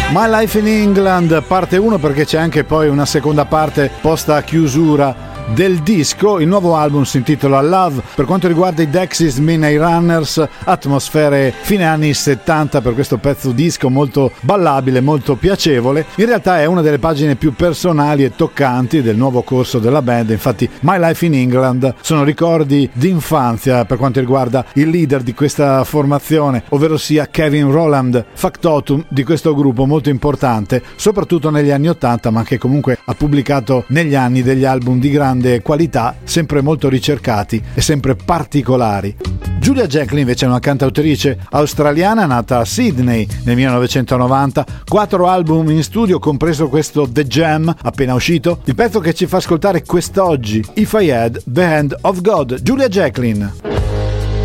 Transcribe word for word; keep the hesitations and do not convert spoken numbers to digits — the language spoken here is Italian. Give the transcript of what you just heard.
My Life in England parte uno, perché c'è anche poi una seconda parte posta a chiusura del disco. Il nuovo album si intitola Love. Per quanto riguarda i Dexys Midnight Runners, atmosfere fine anni settanta per questo pezzo disco molto ballabile, molto piacevole. In realtà è una delle pagine più personali e toccanti del nuovo corso della band. Infatti My Life in England sono ricordi di infanzia per quanto riguarda il leader di questa formazione, ovvero sia Kevin Rowland, factotum di questo gruppo molto importante soprattutto negli anni ottanta, ma che comunque ha pubblicato negli anni degli album di grande qualità, sempre molto ricercati e sempre particolari. Julia Jacklin invece è una cantautrice australiana nata a Sydney nel millenovecentonovanta, quattro album in studio compreso questo The Jam appena uscito. Il pezzo che ci fa ascoltare quest'oggi, If I Had the Hand of God, Julia Jacklin.